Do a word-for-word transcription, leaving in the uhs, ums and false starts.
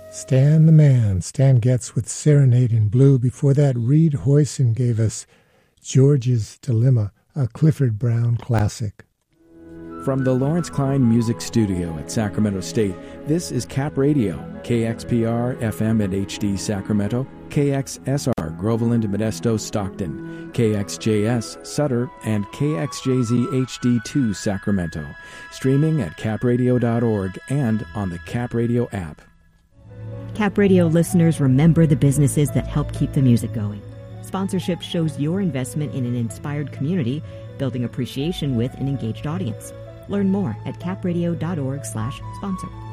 Stan the Man, Stan Getz with Serenade in Blue. Before that, Reed Hoyson gave us George's Dilemma, a Clifford Brown classic. From the Lawrence Klein Music Studio at Sacramento State, this is Cap Radio, K X P R F M at H D Sacramento, K X S R Groveland, Modesto, Stockton, K X J S Sutter, and K X J Z H D two Sacramento. Streaming at cap radio dot org and on the Cap Radio app. Cap Radio listeners, remember the businesses that help keep the music going. Sponsorship shows your investment in an inspired community, building appreciation with an engaged audience. Learn more at cap radio dot org slash sponsor.